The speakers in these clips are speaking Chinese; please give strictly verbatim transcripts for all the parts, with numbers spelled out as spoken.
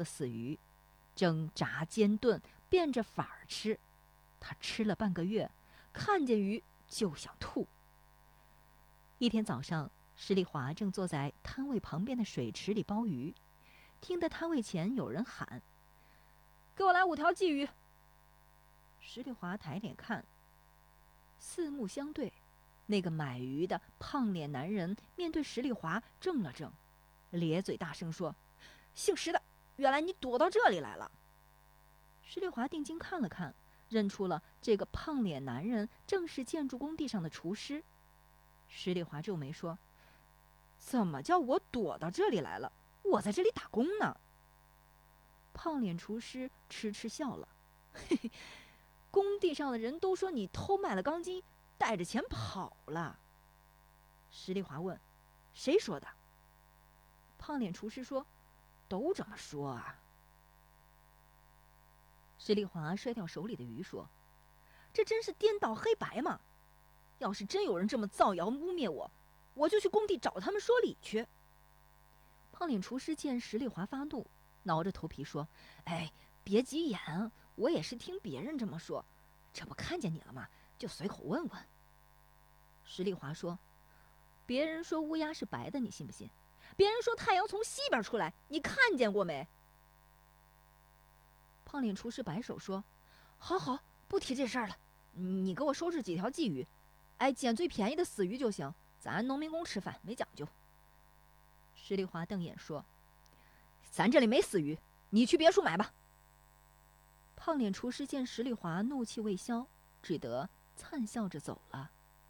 死鱼，蒸、炸、煎、炖，变着法儿吃。他吃了半个月，看见鱼就想吐。一天早上，石丽华正坐在摊位旁边的水池里剥鱼，听得摊位前有人喊：“给我来五条鲫鱼。”石丽华抬脸看，四目相对，那个买鱼的胖脸男人面对石丽华怔了怔，咧嘴大声说：“姓石的，原来你躲到这里来了。”石丽华定睛看了看，认出了这个胖脸男人正是建筑工地上的厨师。石丽华皱眉说：“怎么叫我躲到这里来了？我在这里打工呢。”胖脸厨师痴痴笑了：“嘿嘿，工地上的人都说你偷卖了钢筋，带着钱跑了。”石丽华问：“谁说的？”胖脸厨师说：“都这么说啊。”石丽华摔掉手里的鱼说：“这真是颠倒黑白嘛！要是真有人这么造谣污蔑我，我就去工地找他们说理去。”胖脸厨师见石丽华发怒，挠着头皮说：“哎，别急眼，我也是听别人这么说，这不看见你了吗？就随口问问。”石丽华说：“别人说乌鸦是白的，你信不信？别人说太阳从西边出来，你看见过没？”胖脸厨师摆手说：“好好，不提这事儿了，你给我收拾几条鲫鱼，哎，捡最便宜的死鱼就行，咱农民工吃饭没讲究。”石丽华瞪眼说：“咱这里没死鱼，你去别处买吧。”胖脸厨师见石丽华怒气未消，只得灿笑着走了。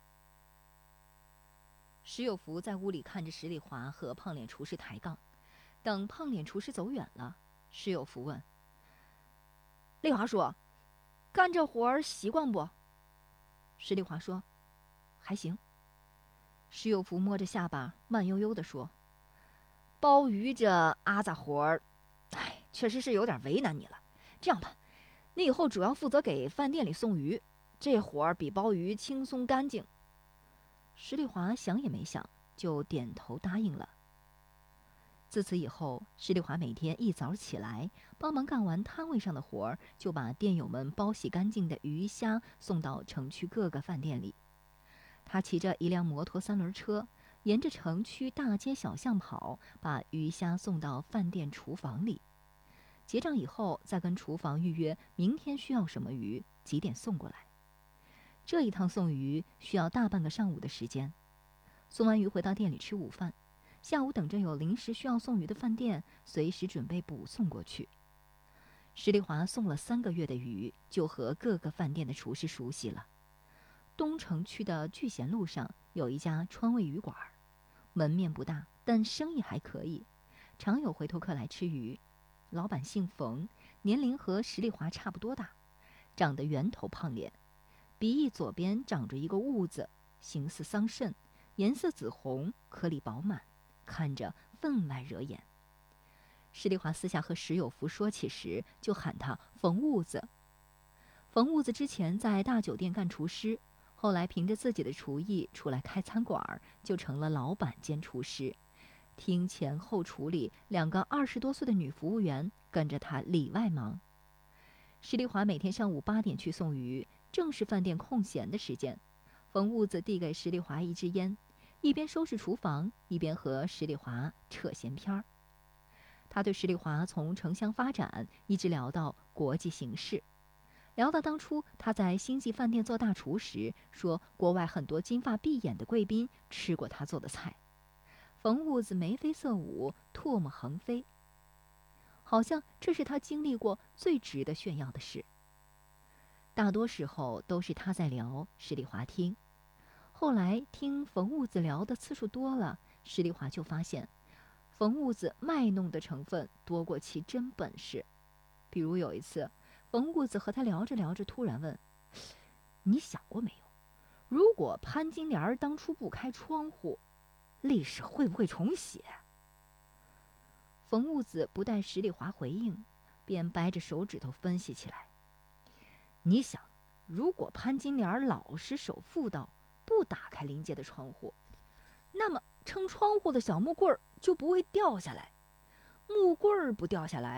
石有福在屋里看着石丽华和胖脸厨师抬杠，等胖脸厨师走远了，石有福问：“丽华叔，干这活儿习惯不？”石丽华说：“还行。”石有福摸着下巴，慢悠悠地说：“鲍鱼这阿杂活儿，哎，确实是有点为难你了。这样吧，你以后主要负责给饭店里送鱼，这活儿比鲍鱼轻松干净。”石丽华想也没想，就点头答应了。自此以后，石丽华每天一早起来，帮忙干完摊位上的活儿，就把店友们包洗干净的鱼虾送到城区各个饭店里。他骑着一辆摩托三轮车，沿着城区大街小巷跑，把鱼虾送到饭店厨房里。结账以后，再跟厨房预约明天需要什么鱼，几点送过来。这一趟送鱼需要大半个上午的时间。送完鱼回到店里吃午饭，下午等着有临时需要送鱼的饭店，随时准备补送过去。石丽华送了三个月的鱼，就和各个饭店的厨师熟悉了。东城区的聚贤路上有一家川味鱼馆，门面不大，但生意还可以，常有回头客来吃鱼。老板姓冯，年龄和石丽华差不多大，长得圆头胖脸，鼻翼左边长着一个痦子，形似桑葚，颜色紫红，颗粒饱满，看着分外惹眼。石丽华私下和石有福说起时，就喊他冯痦子。冯痦子之前在大酒店干厨师，后来凭着自己的厨艺出来开餐馆，就成了老板兼厨师。厅前后厨里两个二十多岁的女服务员跟着他里外忙。石丽华每天上午八点去送鱼，正是饭店空闲的时间。冯痦子递给石丽华一支烟，一边收拾厨房，一边和石丽华扯闲篇儿。他对石丽华从城乡发展一直聊到国际形势，聊到当初他在星级饭店做大厨时，说国外很多金发碧眼的贵宾吃过他做的菜。冯痦子眉飞色舞，唾沫横飞，好像这是他经历过最值得炫耀的事。大多时候都是他在聊，石丽华听。后来听冯痦子聊的次数多了，石丽华就发现冯痦子卖弄的成分多过其真本事。比如有一次，冯痦子和他聊着聊着，突然问：“你想过没有，如果潘金莲当初不开窗户，历史会不会重写？”冯痦子不待石丽华回应，便掰着手指头分析起来：“你想，如果潘金莲老实守妇道，不打开临街的窗户，那么撑窗户的小木棍儿就不会掉下来。木棍儿不掉下来，